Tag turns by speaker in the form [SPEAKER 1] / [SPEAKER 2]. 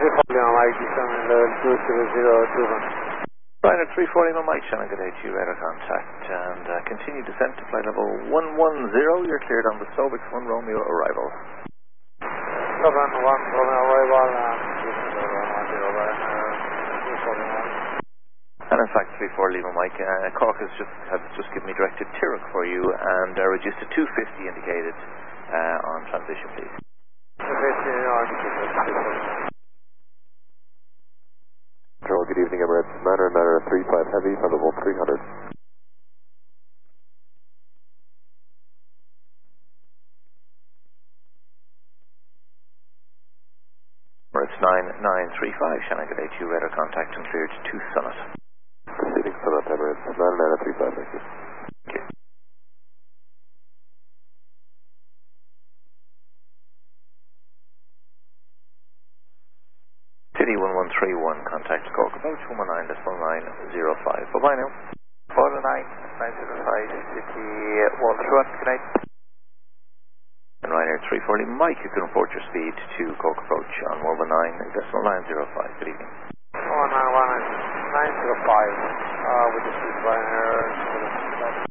[SPEAKER 1] 340 Mike, descending level 20021.
[SPEAKER 2] Ryanair 340 Mike, Shannon, good day to you, radar contact, and continue descent to flight level 110, you're cleared on the Sobix 1 Romeo arrival.
[SPEAKER 1] 7 1 Romeo arrival, and
[SPEAKER 2] And in fact, 34 Lima Mike, Cork has just given me directed Tiruk for you, and reduced to 250 indicated on transition, please.
[SPEAKER 1] 250,
[SPEAKER 3] Control, good evening, Emirates. Niner 35 Heavy, for level 300.
[SPEAKER 2] Emirates 9935, Shannon, good day to you, radar contact and cleared to Summit.
[SPEAKER 3] Proceeding Summit, Emirates. Niner 35, thank you.
[SPEAKER 2] Thank you. City 1131, contact Cork approach 119.905. Bye-bye now.
[SPEAKER 1] 409 905, City 131, good night.
[SPEAKER 2] And Ryanair 340 Mike, you can report your speed to Cork approach on 119.905. Good evening.
[SPEAKER 1] 191 905, with the speed Ryanair.